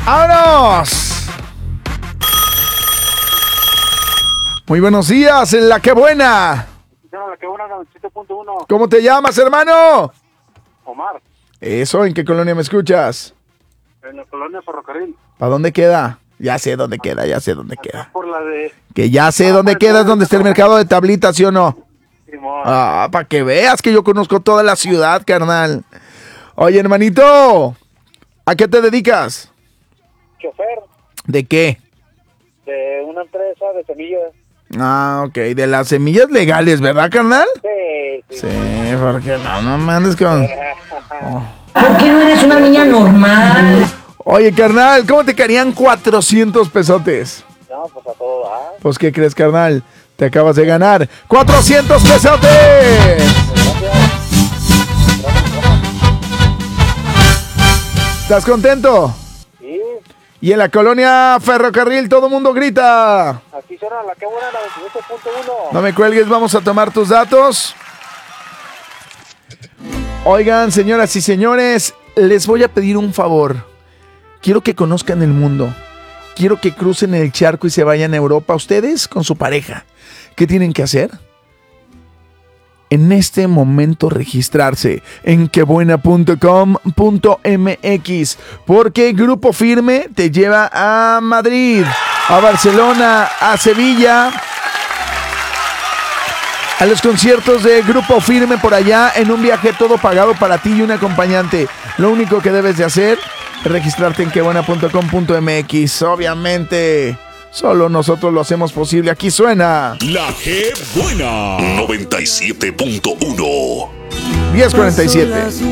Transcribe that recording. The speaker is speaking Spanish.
¡Vámonos! Muy buenos días, en La Que Buena. La Que Buena 97.1. ¿Cómo te llamas, hermano? Omar, Eso, ¿en qué colonia me escuchas? en la colonia Ferrocarril. ¿Para dónde queda? Ya sé dónde queda, ya sé dónde queda. Por la de Que ya sé dónde queda, es donde está el mercado de tablitas, ¿sí o no? Simón. Para que veas que yo conozco toda la ciudad, carnal. Oye, hermanito, ¿a qué te dedicas? Chofer ¿De qué? de una empresa de semillas. Ah, ok, de las semillas legales, ¿verdad, carnal? Sí. Sí, porque no me andes con... ¿Por qué no eres una niña normal? Oye, carnal, ¿cómo te caerían 400 pesotes? No, pues a todo va. Pues, ¿qué crees, carnal? Te acabas de ganar 400 pesotes. ¿Estás contento? Sí, Y en la colonia Ferrocarril todo el mundo grita. aquí suena La Que Buena 97.1. No me cuelgues, vamos a tomar tus datos. Oigan, señoras y señores, les voy a pedir un favor. Quiero que conozcan el mundo. Quiero que crucen el charco y se vayan a Europa ustedes con su pareja. ¿Qué tienen que hacer? En este momento registrarse en quebuena.com.mx, porque Grupo Firme te lleva a Madrid, a Barcelona, a Sevilla, a los conciertos de Grupo Firme por allá, en un viaje todo pagado para ti y un acompañante. Lo único que debes de hacer es registrarte en quebuena.com.mx. Obviamente, solo nosotros lo hacemos posible. Aquí suena La Que Buena 97.1. 10:47.